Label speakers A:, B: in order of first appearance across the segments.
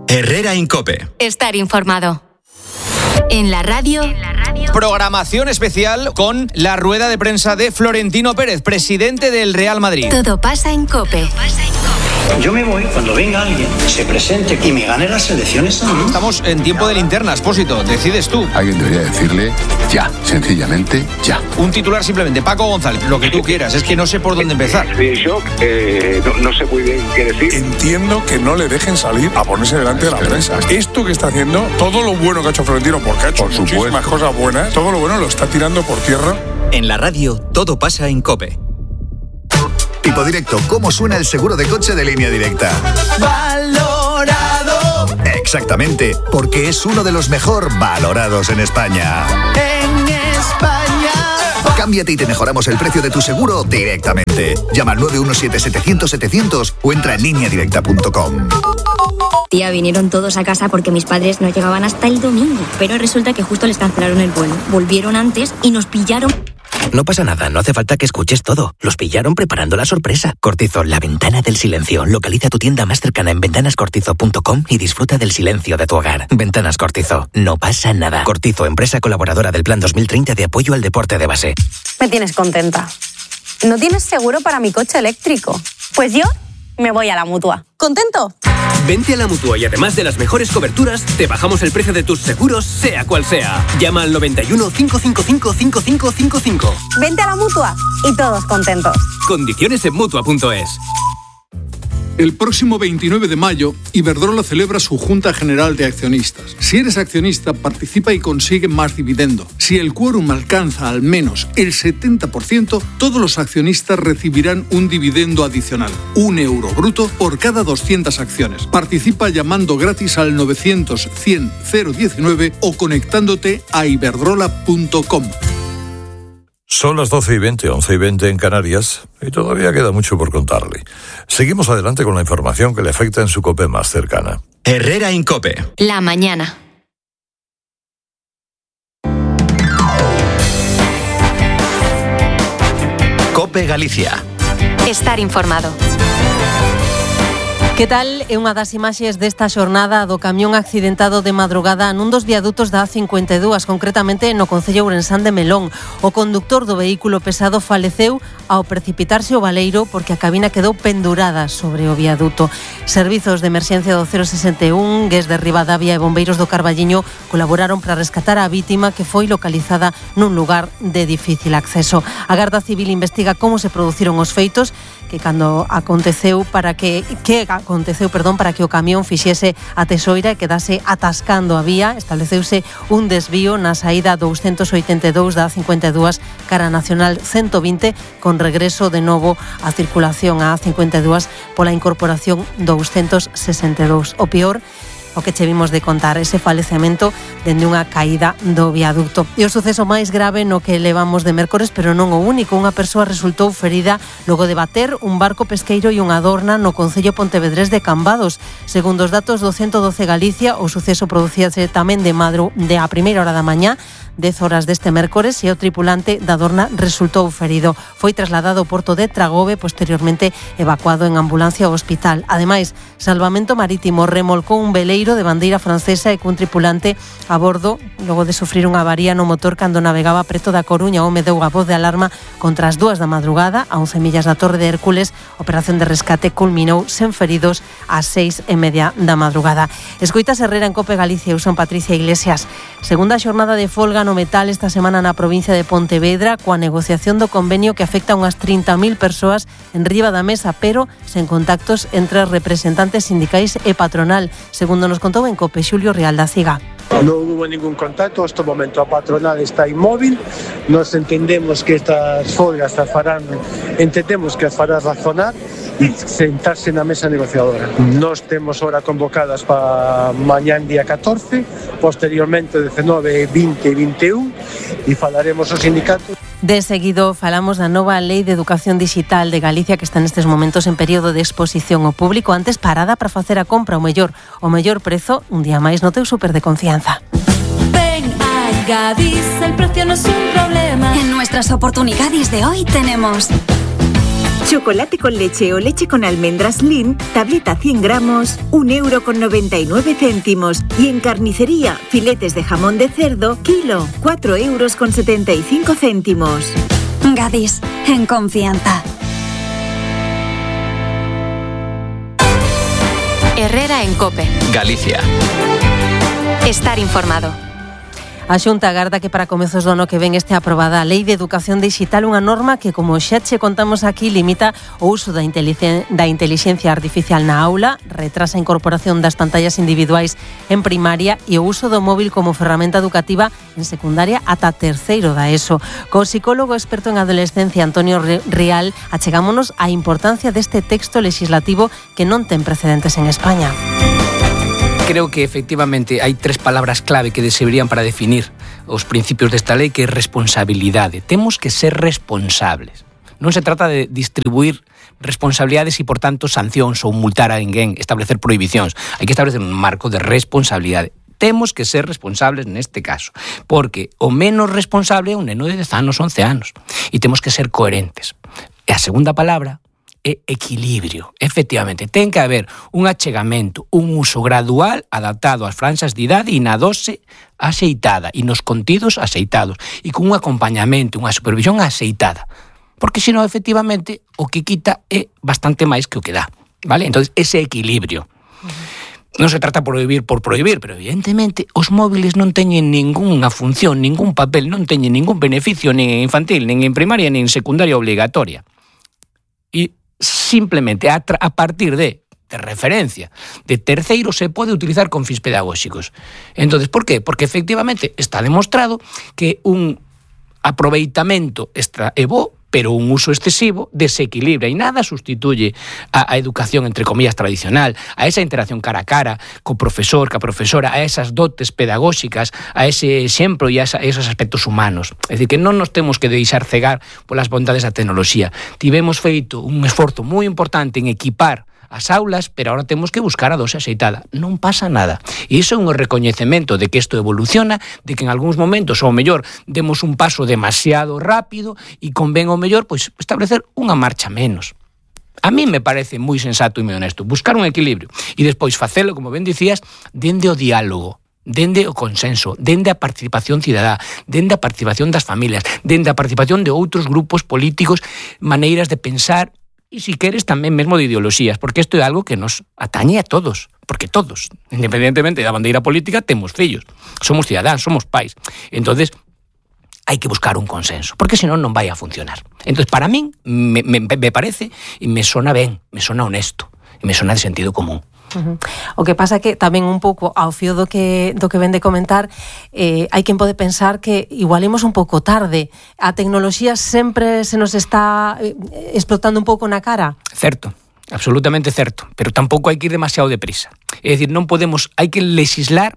A: Herrera en COPE.
B: Estar informado. En la radio.
C: Programación especial con la rueda de prensa de Florentino Pérez, presidente del Real Madrid.
B: Todo pasa en COPE.
D: Yo me voy cuando venga alguien, se presente y me gane las elecciones a mí.
C: Estamos en tiempo de linterna, Expósito. Decides tú.
E: Alguien debería decirle ya, sencillamente ya.
C: Un titular simplemente. Paco González, lo que tú quieras. Es que no sé por dónde empezar.
F: Estoy en shock, no sé muy bien qué decir.
G: Entiendo que no le dejen salir a ponerse delante de la prensa. Esto que está haciendo, todo lo bueno que ha hecho Florentino, porque ha hecho muchísimas cosas buenas, todo lo bueno lo está tirando por tierra.
A: En la radio, todo pasa en COPE.
H: Tipo Directo, ¿cómo suena el seguro de coche de Línea Directa?
I: ¡Valorado!
H: Exactamente, porque es uno de los mejor valorados en España.
I: ¡En España!
H: Cámbiate y te mejoramos el precio de tu seguro directamente. Llama al 917-700-700 o entra en lineadirecta.com.
J: Tía, vinieron todos a casa porque mis padres no llegaban hasta el domingo. Pero resulta que justo les cancelaron el vuelo. Volvieron antes y nos pillaron.
K: No pasa nada, no hace falta que escuches todo. Los pillaron preparando la sorpresa. Cortizo, la ventana del silencio. Localiza tu tienda más cercana en ventanascortizo.com y disfruta del silencio de tu hogar. Ventanas Cortizo, no pasa nada. Cortizo, empresa colaboradora del Plan 2030 de apoyo al deporte de base.
L: Me tienes contenta. ¿No tienes seguro para mi coche eléctrico? Pues yo me voy a la Mutua. ¿Contento?
M: Vente a la Mutua y además de las mejores coberturas, te bajamos el precio de tus seguros, sea cual sea. Llama al 91 555 5555.
L: Vente a la Mutua y todos contentos.
M: Condiciones en Mutua.es.
N: El próximo 29 de mayo, Iberdrola celebra su Junta General de Accionistas. Si eres accionista, participa y consigue más dividendo. Si el quórum alcanza al menos el 70%, todos los accionistas recibirán un dividendo adicional, €1 bruto por cada 200 acciones. Participa llamando gratis al 900-100-019 o conectándote a iberdrola.com.
O: Son las 12:20, 11:20 en Canarias, y todavía queda mucho por contarle. Seguimos adelante con la información que le afecta en su COPE más cercana.
A: Herrera en COPE.
B: La mañana.
A: COPE Galicia.
B: Estar informado.
P: Que tal é unha das imaxes desta xornada do camión accidentado de madrugada nun dos viadutos da A52, concretamente no concello ourensán de Melón. O conductor do vehículo pesado faleceu ao precipitarse o baleiro porque a cabina quedou pendurada sobre o viaduto. Servizos de emerxencia do 061, GES de Ribadavia e bombeiros do Carballiño colaboraron para rescatar a vítima que foi localizada nun lugar de difícil acceso. A Garda Civil investiga como se produciron os feitos que cando aconteceu para que o camión fixese a tesoira e quedase atascando a vía. Estableceuse un desvío na saída 282 da A52 cara nacional 120 con regreso de novo a circulación a A52 pola incorporación 262. O peor o que che vimos de contar, ese falecemento dende unha caída do viaducto. E o suceso máis grave no que levamos de mércores, pero non o único. Unha persoa resultou ferida logo de bater un barco pesqueiro e unha adorna no concello pontevedrés de Cambados. Segundo os datos do 112 Galicia, o suceso producíase tamén de a primeira hora da mañá, 10 horas deste mércores, e o tripulante da adorna resultou ferido. Foi trasladado ao porto de Tragobe, posteriormente evacuado en ambulancia ao hospital. Ademais, Salvamento Marítimo remolcou un veleiro de bandeira francesa e cun tripulante a bordo logo de sufrir unha avaría no motor cando navegaba preto da Coruña. O home deu a voz de alarma contra as 2 da madrugada a 11 millas da Torre de Hércules. A operación de rescate culminou sen feridos ás 6:30 da madrugada. Escoitas Herrera en COPE Galicia. Eu son Patricia Iglesias. Segunda xornada de folga no metal esta semana na provincia de Pontevedra coa negociación do convenio que afecta a unhas 30.000 persoas en riba da mesa, pero sen contactos entre representantes sindicais e patronal, segundo nos contou en COPE Xulio Real da Ciga.
Q: No hubo ningún contacto, en este momento a patronal está inmóvil. Nos entendemos que estas folgas as farán razonar e sentarse na mesa negociadora. Nos temos hora convocadas para mañán día 14, posteriormente 19, 20 e 21 e falaremos os sindicatos.
P: De seguido falamos da nova Lei de Educación Digital de Galicia que está nestes momentos en período de exposición ao público. Antes parada para facer a compra o mellor prezo un día máis no teu súper de confianza.
R: Ven a Gadis, el precio no es un problema.
S: En nuestras oportunidades de hoy tenemos Chocolate con leche o leche con almendras Lin, tableta 100 gramos, 1,99 €. Y en carnicería, filetes de jamón de cerdo, kilo, 4,75 €.
T: Gadis, en confianza.
B: Herrera en COPE.
A: Galicia.
B: Estar informado.
P: A Xunta agarda que para comezos do ano que ven este aprobada a Lei de Educación Digital, unha norma que, como xa che contamos aquí, limita o uso da intelixencia artificial na aula, retrasa a incorporación das pantallas individuais en primaria e o uso do móvil como ferramenta educativa en secundaria ata terceiro da ESO. Co psicólogo experto en adolescencia Antonio Rial achegámonos á importancia deste texto legislativo que non ten precedentes en España.
U: Creo que efectivamente hai tres palabras clave que servirían para definir os principios desta lei, que é responsabilidade. Temos que ser responsables. Non se trata de distribuir responsabilidades e, por tanto, sancións ou multar a ninguén, establecer prohibicións. Hai que establecer un marco de responsabilidade. Temos que ser responsables neste caso, porque o menos responsable é un neno de 10 anos, 11 anos, e temos que ser coherentes. E a segunda palabra é equilibrio. Efectivamente, ten que haber un achegamento, un uso gradual adaptado ás franxas de idade e na dose axeitada e nos contidos axeitados e con un acompañamento, unha supervisión axeitada. Porque senón, efectivamente, o que quita é bastante máis que o que dá, vale? Entonces, ese equilibrio. Non se trata por prohibir, pero evidentemente os móviles non teñen ningunha función, ningún papel, non teñen ningún beneficio nin en infantil, nin en primaria, nin en secundaria obligatoria. E simplemente a partir de referencia de terceiro se pode utilizar con fins pedagóxicos. Entonces, por qué? Porque efectivamente está demostrado que un aproveitamento extra é bo, pero un uso excesivo desequilibra e nada sustituye a educación, entre comillas, tradicional, a esa interacción cara a cara co profesor, ca profesora, a esas dotes pedagóxicas, a ese exemplo e a esos aspectos humanos. É dicir, que non nos temos que deixar cegar polas bondades da tecnoloxía. Tivemos feito un esforzo moi importante en equipar as aulas, pero ahora temos que buscar a dose axeitada. Non pasa nada. E iso é un recoñecemento de que isto evoluciona, de que en algúns momentos, ao mellor, demos un paso demasiado rápido e convén ao mellor pois establecer unha marcha menos. A mí me parece moi sensato e moi honesto buscar un equilibrio e despois facelo, como ben dicías, dende o diálogo, dende o consenso, dende a participación cidadá, dende a participación das familias, dende a participación de outros grupos políticos, maneiras de pensar e, si queres, tamén mesmo de ideoloxías, porque isto é algo que nos atañe a todos, porque todos, independentemente da bandeira política, temos fillos, somos cidadáns, somos pais. Entonces, hai que buscar un consenso, porque senón non vai a funcionar. Entonces, para min, me parece, e me sona ben, me sona honesto, e me sona de sentido común.
P: O que pasa que tamén un pouco ao fío do que ven de comentar, hai quen pode pensar que igual imos un pouco tarde. A tecnoloxía sempre se nos está explotando un pouco na cara.
U: Certo, absolutamente certo, pero tampouco hai que ir demasiado deprisa. É dicir, non podemos, hai que legislar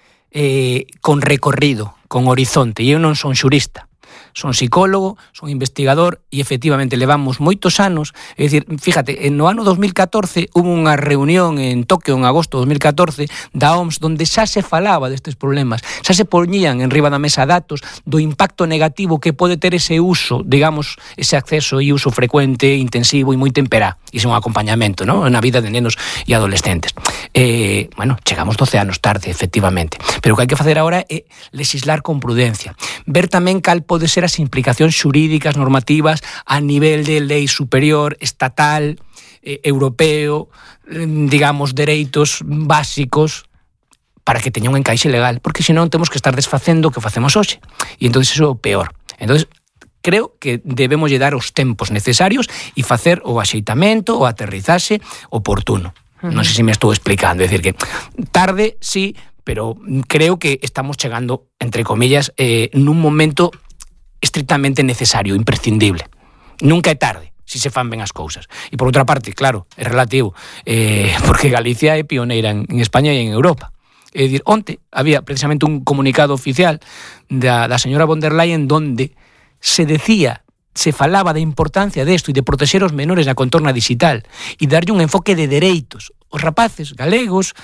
U: con recorrido, con horizonte, e eu non son xurista. Son psicólogo, son investigador e efectivamente levamos moitos anos, é dicir, fíjate, no ano 2014 hubo unha reunión en Tokio en agosto de 2014 da OMS onde xa se falaba destes problemas, xa se poñían en riba da mesa datos do impacto negativo que pode ter ese uso, digamos, ese acceso e uso frecuente, intensivo e moi temperá, e sen un acompañamento, ¿no?, na vida de nenos e adolescentes. Bueno, chegamos 12 anos tarde, efectivamente, pero o que hai que facer agora é legislar con prudencia, ver tamén cal pode ser as implicacións xurídicas, normativas a nivel de lei superior, estatal, europeo, digamos, dereitos básicos para que teña un encaixe legal, porque senón temos que estar desfacendo o que facemos hoxe, e entón iso é o peor. Entón, creo que debemos dar os tempos necesarios e facer o axeitamento, o aterrizaxe oportuno. Non sei se me estou explicando, é dicir que tarde, sí, pero creo que estamos chegando, entre comillas, nun momento estrictamente necesario, imprescindible. Nunca é tarde, si se fan ben as cousas. E por outra parte, claro, é relativo, porque Galicia é pioneira en España e en Europa. É dicir, onte había precisamente un comunicado oficial da señora von der Leyen donde se decía, se falaba da importancia desto e de protexer os menores na contorna digital e darlle un enfoque de dereitos. Os rapaces galegos,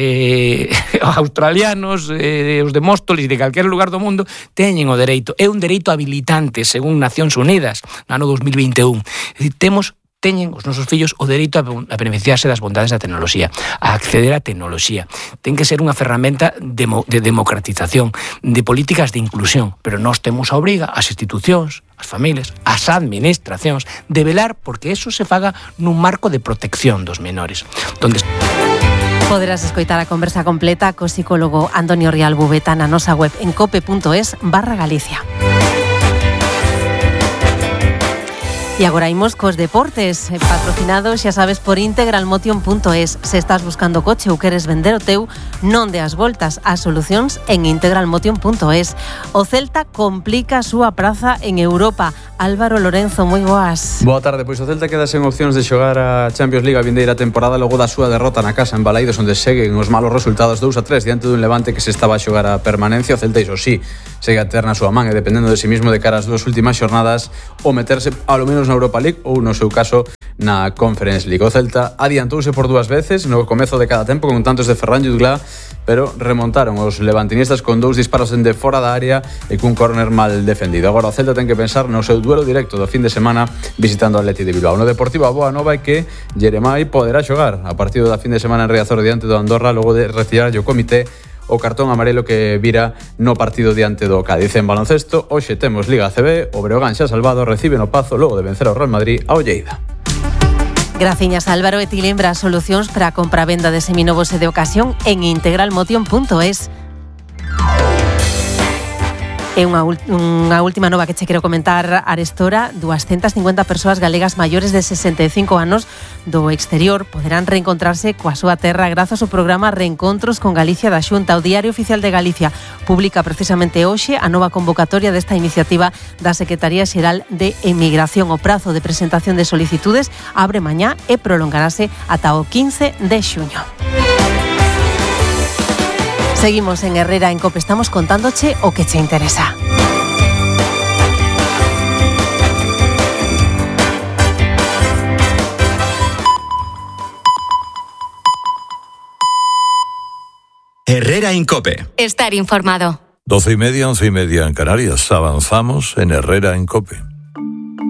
U: australianos, os de Móstoles e de calquer lugar do mundo teñen o dereito. É un dereito habilitante, según Nacións Unidas, no ano 2021. É dicir, temos teñen os nosos fillos o dereito a beneficiarse das bondades da tecnoloxía, a acceder á tecnoloxía. Ten que ser unha ferramenta de democratización, de políticas de inclusión, pero nós temos a obriga, as institucións, as familias, as administracións, de velar porque eso se faga nun marco de protección dos menores. Donde
P: poderás escoitar a conversa completa co psicólogo Antonio Rial Bubeta na nosa web en cope.es/Galicia. E agora imos cos deportes, patrocinados, xa sabes, por integralmotion.es. Se estás buscando coche ou queres vender o teu, non deas voltas, as solucións en integralmotion.es. O Celta complica a súa praza en Europa. Álvaro Lorenzo, moi boas.
D: Boa tarde, pois o Celta queda sen opcións de xogar a Champions League a vindeira temporada logo da súa derrota na casa en Balaidos, onde seguen os malos resultados 2-3 diante dun Levante que se estaba a xogar a permanencia. O Celta, iso sí, segue a ter na súa man e dependendo de si mismo de cara ás dúas últimas xornadas o meterse ao menos na Europa League ou no seu caso na Conference League. O Celta adiantouse por dúas veces no comezo de cada tempo con tantos de Ferran Jutgla, pero remontaron os levantinistas con 2 disparos dende fora da área e cun córner mal defendido. Agora o Celta ten que pensar no seu duelo directo do fin de semana visitando o Atleti de Bilbao. No Deportivo, a boa nova é que Jeremai poderá xogar a partido da fin de semana en Riazor diante do Andorra logo de retirar o comité o cartón amarelo que vira no partido diante do Cádiz. En baloncesto, hoxe temos Liga ACB, o Breogán xa salvado recibe no Pazo logo de vencer ao Real Madrid ao Lleida.
P: Graciñas, Álvaro. E ti lembra solucións para a compra-venda de seminovos e de ocasión en integralmotion.es. E unha última nova que che quero comentar arestora. 250 persoas galegas maiores de 65 anos do exterior poderán reencontrarse coa súa terra grazas ao programa Reencontros con Galicia da Xunta. O Diario Oficial de Galicia publica precisamente hoxe a nova convocatoria desta iniciativa da Secretaría Xeral de Emigración. O prazo de presentación de solicitudes abre mañá e prolongarase ata o 15 de xuño. Seguimos en Herrera en Cope, estamos contándoche o que che interesa.
A: Herrera en Cope.
B: Estar informado.
O: 12:30, 11:30 en Canarias. Avanzamos en Herrera en Cope.